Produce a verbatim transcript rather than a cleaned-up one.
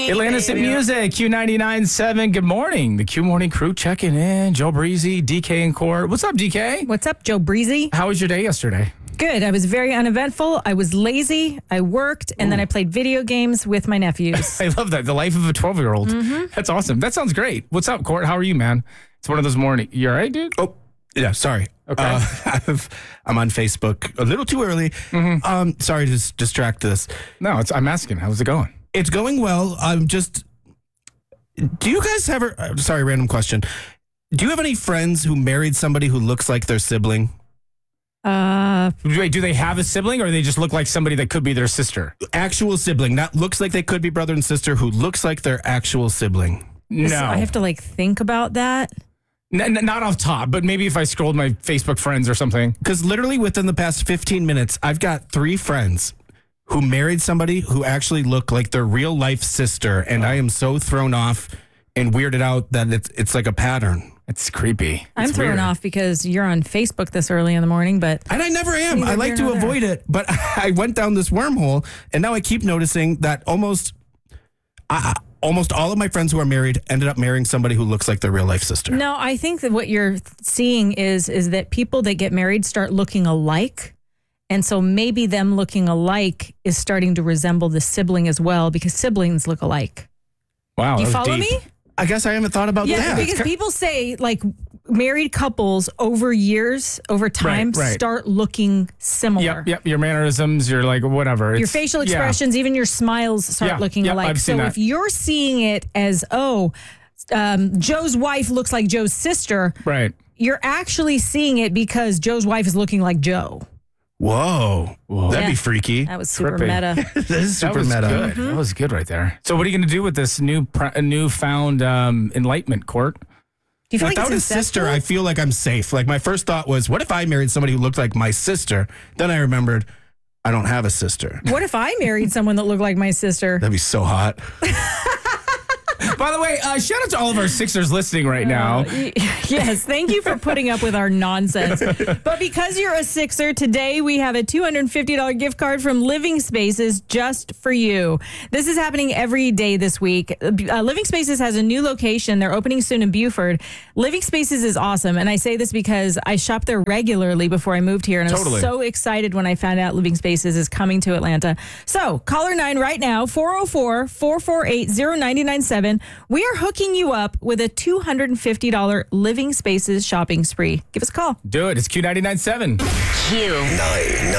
Atlantis in Music, Q ninety-nine point seven. Good morning. The Q Morning crew checking in. Joe Breezy, D K and Court. What's up, D K? What's up, Joe Breezy? How was your day yesterday? Good. I was very uneventful. I was lazy. I worked, and Ooh. then I played video games with my nephews. I love that. The life of a twelve-year-old. Mm-hmm. That's awesome. That sounds great. What's up, Court? How are you, man? It's one of those morning. You all right, dude? Oh, yeah, sorry. Okay. Uh, I've, I'm on Facebook a little too early. Mm-hmm. Um, sorry to s- distract this. No, it's, I'm asking. How's it going? It's going well. I'm just... Do you guys ever... Uh, sorry, random question. Do you have any friends who married somebody who looks like their sibling? Uh, Wait, do they have a sibling or they just look like somebody that could be their sister? Actual sibling. That looks like they could be brother and sister who looks like their actual sibling. No. I have to like think about that. N- n- not off top, but maybe if I scrolled my Facebook friends or something. Because literally within the past fifteen minutes, I've got three friends who married somebody who actually looked like their real life sister. And I am so thrown off and weirded out that it's, it's like a pattern. It's creepy. I'm it's thrown weird. off because you're on Facebook this early in the morning, but... And I never am. I like to avoid it, but I went down this wormhole, and now I keep noticing that almost I, almost all of my friends who are married ended up marrying somebody who looks like their real life sister. No, I think that what you're seeing is is that people that get married start looking alike. And so maybe them looking alike is starting to resemble the sibling as well, because siblings look alike. Wow. Do you that was follow deep. me? I guess I haven't thought about Yeah, that. because people say like married couples over years, over time, Right, right. start looking similar. Yep, yep. Your mannerisms, you're like, whatever. Your It's- facial yeah. expressions, even your smiles start Yeah, looking yep, alike. I've So seen that. if you're seeing it as, oh, um, Joe's wife looks like Joe's sister, Right. you're actually seeing it because Joe's wife is looking like Joe. Whoa. Whoa. That'd Yeah. be freaky. That was super Trippy. meta. That is That super was meta. good. That was good right there. So what are you going to do with this new pr- newfound um, enlightenment, Court? Do you feel Without like a it's sister, incestual? I feel like I'm safe. Like my first thought was, what if I married somebody who looked like my sister? Then I remembered I don't have a sister. What if I married someone that looked like my sister? That'd be so hot. By the way, uh, shout out to all of our Sixers listening right now. Y- Yes, thank you for putting up with our nonsense. But because you're a Sixer, today we have a two hundred fifty dollars gift card from Living Spaces just for you. This is happening every day this week. Uh, Living Spaces has a new location. They're opening soon in Buford. Living Spaces is awesome. And I say this because I shopped there regularly before I moved here. And I Totally. was so excited when I found out Living Spaces is coming to Atlanta. So caller nine right now, four oh four, four four eight, oh nine nine seven. We are hooking you up with a two hundred fifty dollars Living Spaces shopping spree. Give us a call. Do it. It's Q ninety-nine point seven. Q. Nine.